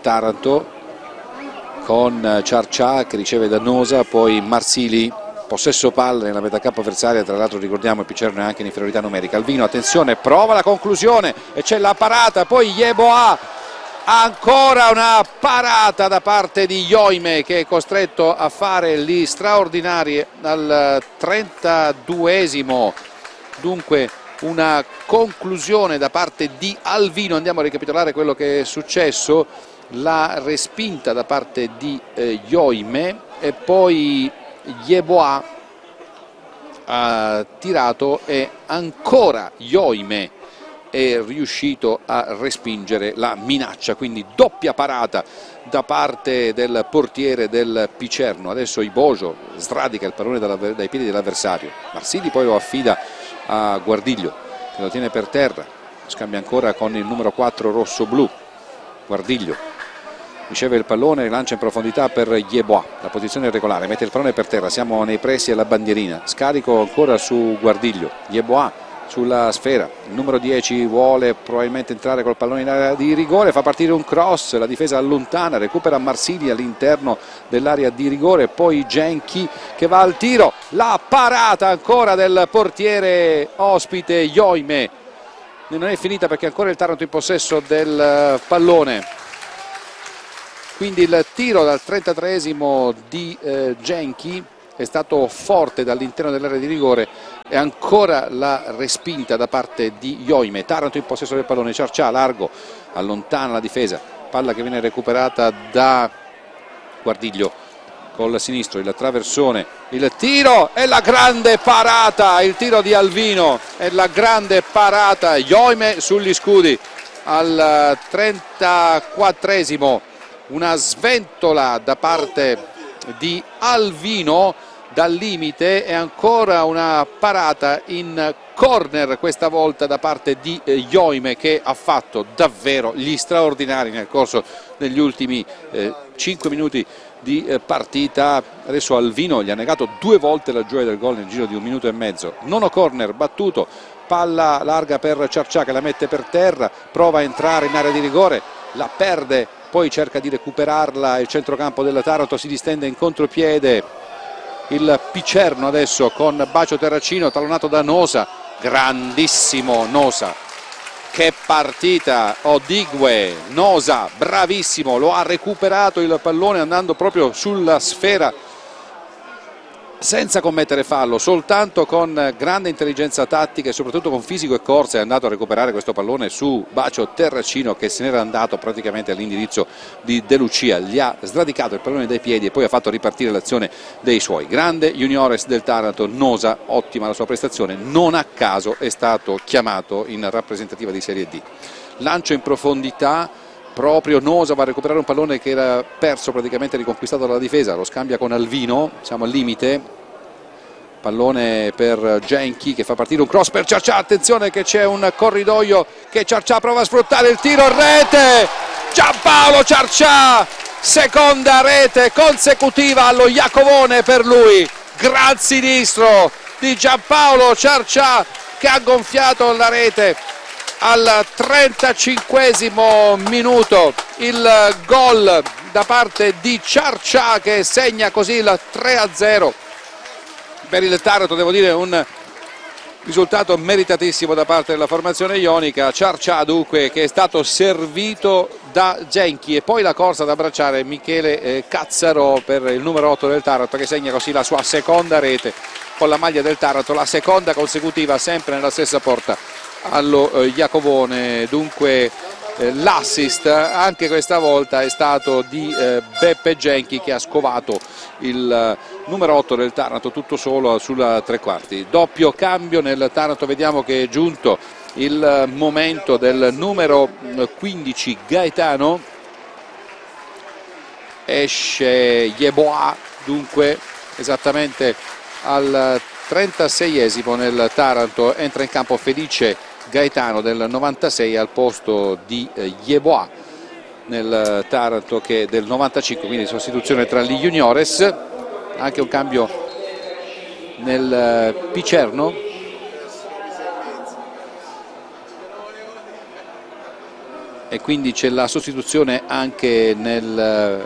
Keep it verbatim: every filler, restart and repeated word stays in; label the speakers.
Speaker 1: Taranto, con Ciarcià che riceve da Nosa, poi Marsili, possesso palla nella metà campo avversaria, tra l'altro ricordiamo il Picerno è anche in inferiorità numerica. Alvino, attenzione, prova la conclusione e c'è la parata, poi Yeboah, ancora una parata da parte di Yoime che è costretto a fare gli straordinari al trentaduesimo, dunque una conclusione da parte di Alvino. Andiamo a ricapitolare quello che è successo: la respinta da parte di eh, Yoime e poi Yeboah ha tirato e ancora Yoime è riuscito a respingere la minaccia, quindi doppia parata da parte del portiere del Picerno. Adesso Ibojo sradica il pallone dai piedi dell'avversario, Marsili poi lo affida a Guardiglio che lo tiene per terra, scambia ancora con il numero quattro rosso-blu. Guardiglio riceve il pallone, lancia in profondità per Yeboah, la posizione è regolare, mette il pallone per terra, siamo nei pressi alla bandierina, scarico ancora su Guardiglio, Yeboah sulla sfera, il numero dieci vuole probabilmente entrare col pallone in area di rigore, fa partire un cross, la difesa allontana, recupera Marsili all'interno dell'area di rigore, poi Genchi che va al tiro, la parata ancora del portiere ospite Yoime. Non è finita perché ancora il Taranto in possesso del pallone, quindi il tiro dal trentatreesimo di eh, Genchi è stato forte dall'interno dell'area di rigore e ancora la respinta da parte di Yoime. Taranto in possesso del pallone, Ciarcià largo, allontana la difesa, palla che viene recuperata da Guardiglio col sinistro, il traversone, il tiro e la grande parata, il tiro di Alvino e la grande parata, Yoime sugli scudi al trentaquattresimo, una sventola da parte di Alvino dal limite e ancora una parata in corner, questa volta da parte di Yoime che ha fatto davvero gli straordinari nel corso degli ultimi eh, cinque minuti di eh, partita. Adesso Alvino gli ha negato due volte la gioia del gol nel giro di un minuto e mezzo. Nono corner battuto, palla larga per Ciarcià che la mette per terra, prova a entrare in area di rigore, la perde, poi cerca di recuperarla, il centrocampo del Taranto si distende in contropiede, il Picerno adesso con Bacio Terracino tallonato da Nosa, grandissimo Nosa, che partita, Odigwe, Nosa bravissimo, lo ha recuperato il pallone andando proprio sulla sfera senza commettere fallo, soltanto con grande intelligenza tattica e soprattutto con fisico e corsa è andato a recuperare questo pallone su Bacio Terracino che se n'era andato praticamente all'indirizzo di De Lucia, gli ha sradicato il pallone dai piedi e poi ha fatto ripartire l'azione dei suoi. Grande Juniores del Taranto, Nosa, ottima la sua prestazione, non a caso è stato chiamato in rappresentativa di Serie D. Lancio in profondità, proprio Nosa va a recuperare un pallone che era perso, praticamente riconquistato dalla difesa, lo scambia con Alvino, siamo al limite, pallone per Genchi che fa partire un cross per Ciarcià, attenzione che c'è un corridoio che Ciarcià prova a sfruttare, il tiro in rete, Giampaolo Ciarcià, seconda rete consecutiva allo Iacovone per lui, gran sinistro di Giampaolo Ciarcià che ha gonfiato la rete al trentacinquesimo minuto, il gol da parte di Ciarcià che segna così il tre a zero per il Taranto. Devo dire un risultato meritatissimo da parte della formazione ionica. Ciarcià dunque che è stato servito da Genchi e poi la corsa ad abbracciare Michele eh, Cazzarò per il numero otto del Taranto che segna così la sua seconda rete con la maglia del Taranto, la seconda consecutiva sempre nella stessa porta allo eh, Iacovone. Dunque eh, l'assist anche questa volta è stato di eh, Beppe Genchi che ha scovato il eh, numero otto del Taranto tutto solo sulla tre quarti. Doppio cambio nel Taranto, vediamo che è giunto il eh, momento del numero quindici Gaetano, esce Yeboah dunque esattamente al trentaseiesimo nel Taranto, entra in campo Felice Gaetano del novantasei al posto di eh, Yeboah nel Taranto che è del novantacinque, quindi sostituzione tra gli juniores. Anche un cambio nel eh, Picerno, e quindi c'è la sostituzione anche nel